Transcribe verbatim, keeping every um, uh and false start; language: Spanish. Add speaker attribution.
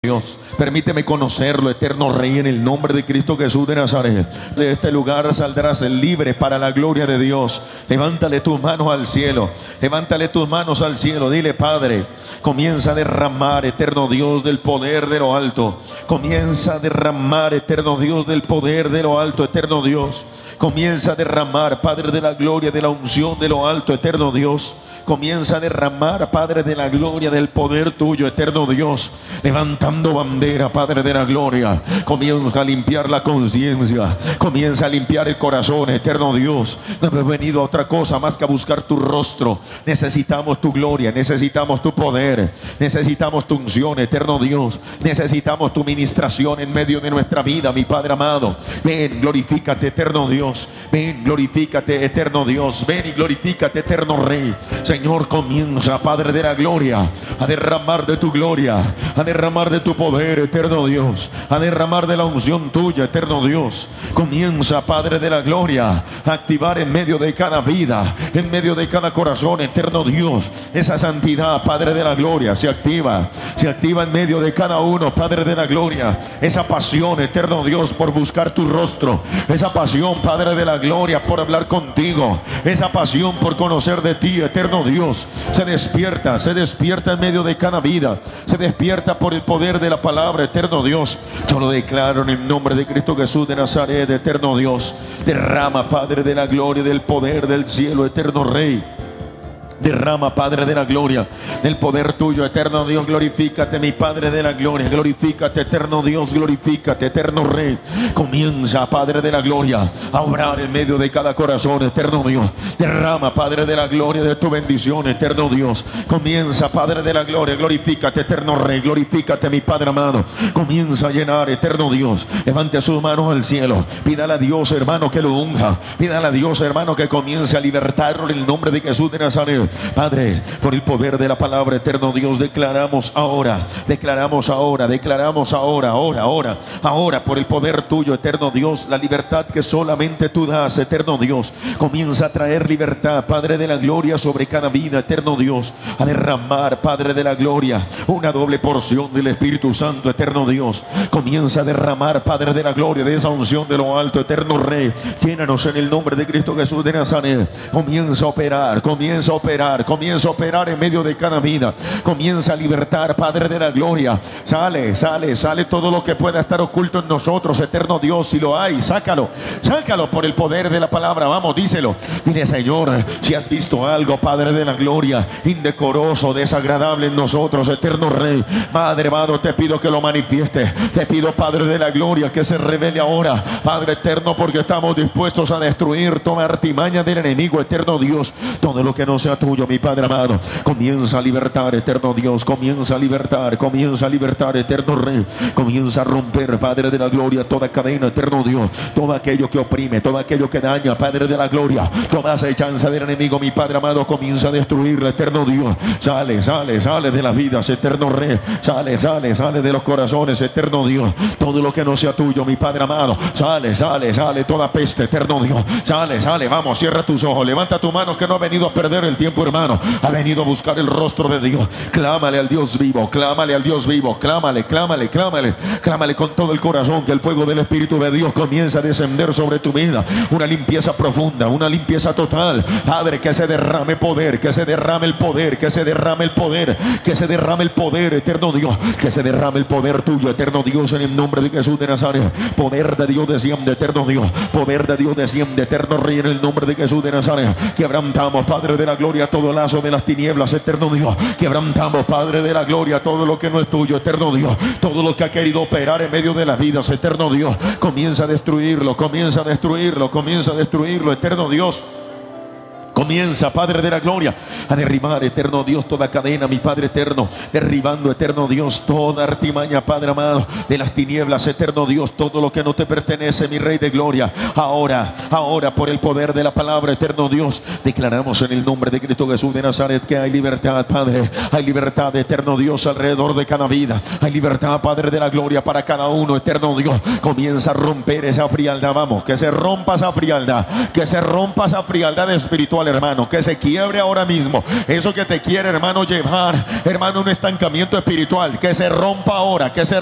Speaker 1: Dios, permíteme conocerlo, eterno Rey, en el nombre de Cristo Jesús de Nazaret. De este lugar saldrás libre para la gloria de Dios. Levántale tus manos al cielo, levántale tus manos al cielo. Dile: Padre, comienza a derramar, eterno Dios, del poder de lo alto. Comienza a derramar, eterno Dios, del poder de lo alto, eterno Dios. Comienza a derramar, Padre de la gloria, de la unción de lo alto, eterno Dios. Comienza a derramar, Padre de la gloria, del poder tuyo, eterno Dios. Levantando bandera, Padre de la gloria. Comienza a limpiar la conciencia, comienza a limpiar el corazón, eterno Dios. No hemos venido a otra cosa más que a buscar tu rostro. Necesitamos tu gloria, necesitamos tu poder, necesitamos tu unción, eterno Dios. Necesitamos tu ministración en medio de nuestra vida, mi Padre amado. Ven, glorifícate, eterno Dios. Ven, glorifícate, eterno Dios. Ven y glorifícate, eterno Rey. Señor, comienza, Padre de la gloria, a derramar de tu gloria, a derramar de tu poder, eterno Dios, a derramar de la unción tuya, eterno Dios. Comienza, Padre de la gloria, a activar en medio de cada vida, en medio de cada corazón, eterno Dios, esa santidad, Padre de la gloria, se activa, se activa en medio de cada uno, Padre de la gloria, esa pasión, eterno Dios, por buscar tu rostro, esa pasión, Padre de la gloria, por hablar contigo, esa pasión por conocer de ti, eterno Dios, se despierta, se despierta en medio de cada vida, se despierta por el poder de la palabra, eterno Dios. Yo lo declaro en el nombre de Cristo Jesús de Nazaret, eterno Dios. Derrama, Padre de la gloria, del poder del cielo, eterno Rey. Derrama, Padre de la gloria, del poder tuyo, eterno Dios. Glorifícate, mi Padre de la gloria. Glorifícate, eterno Dios. Glorifícate, eterno Rey. Comienza, Padre de la gloria, a obrar en medio de cada corazón, eterno Dios. Derrama, Padre de la gloria, de tu bendición, eterno Dios. Comienza, Padre de la gloria. Glorifícate, eterno Rey. Glorifícate, mi Padre amado. Comienza a llenar, eterno Dios. Levante sus manos al cielo. Pídale a Dios, hermano, que lo unja. Pídale a Dios, hermano, que comience a libertarlo en el nombre de Jesús de Nazaret. Padre, por el poder de la palabra, eterno Dios, declaramos ahora, declaramos ahora, declaramos ahora, ahora, ahora, ahora, por el poder tuyo, eterno Dios, la libertad que solamente tú das, eterno Dios. Comienza a traer libertad, Padre de la gloria, sobre cada vida, eterno Dios. A derramar, Padre de la gloria, una doble porción del Espíritu Santo, eterno Dios. Comienza a derramar, Padre de la gloria, de esa unción de lo alto, eterno Rey. Llénanos en el nombre de Cristo Jesús de Nazaret. Comienza a operar, comienza a operar. Comienza a operar en medio de cada vida. Comienza a libertar, Padre de la gloria. Sale, sale, sale todo lo que pueda estar oculto en nosotros, eterno Dios. Si lo hay, sácalo, sácalo por el poder de la palabra. Vamos, díselo. Dile: Señor, si has visto algo, Padre de la gloria, indecoroso, desagradable en nosotros, eterno Rey, Padre amado, te pido que lo manifieste. Te pido, Padre de la gloria, que se revele ahora, Padre eterno, porque estamos dispuestos a destruir toda artimaña del enemigo, eterno Dios. Todo lo que no sea tuyo, mi Padre amado, comienza a libertar, eterno Dios. Comienza a libertar, comienza a libertar, eterno Rey. Comienza a romper, Padre de la gloria, toda cadena, eterno Dios. Todo aquello que oprime, todo aquello que daña, Padre de la gloria. Toda acechanza del enemigo, mi Padre amado, comienza a destruirla, eterno Dios. Sale, sale, sale de las vidas, eterno Rey. Sale, sale, sale de los corazones, eterno Dios. Todo lo que no sea tuyo, mi Padre amado, sale, sale, sale toda peste, eterno Dios. Sale, sale, vamos, cierra tus ojos, levanta tu mano, que no ha venido a perder el tiempo, hermano. Ha venido a buscar el rostro de Dios. Clámale al Dios vivo, clámale al Dios vivo, clámale, clámale, clámale, clámale con todo el corazón, que el fuego del Espíritu de Dios comienza a descender sobre tu vida. Una limpieza profunda, una limpieza total. Padre, que se derrame poder, que se derrame el poder, que se derrame el poder, que se derrame el poder, eterno Dios, que se derrame el poder tuyo, eterno Dios, en el nombre de Jesús de Nazaret. Poder de Dios desciende, eterno Dios. Poder de Dios desciende, eterno Rey, en el nombre de Jesús de Nazaret. Quebrantamos, Padre de la gloria, todo lazo de las tinieblas, eterno Dios. Quebrantamos, Padre de la gloria, todo lo que no es tuyo, eterno Dios. Todo lo que ha querido operar en medio de las vidas, eterno Dios. Comienza a destruirlo, comienza a destruirlo, comienza a destruirlo, eterno Dios. Comienza, Padre de la gloria, a derribar, eterno Dios, toda cadena, mi Padre eterno. Derribando, eterno Dios, toda artimaña, Padre amado, de las tinieblas, eterno Dios. Todo lo que no te pertenece, mi Rey de gloria. Ahora, ahora, por el poder de la palabra, eterno Dios, declaramos en el nombre de Cristo Jesús de Nazaret que hay libertad, Padre. Hay libertad, eterno Dios, alrededor de cada vida. Hay libertad, Padre de la gloria, para cada uno, eterno Dios. Comienza a romper esa frialdad, vamos, que se rompa esa frialdad, que se rompa esa frialdad espiritual, hermano, que se quiebre ahora mismo. Eso que te quiere, hermano, llevar, hermano, un estancamiento espiritual, que se rompa ahora, que se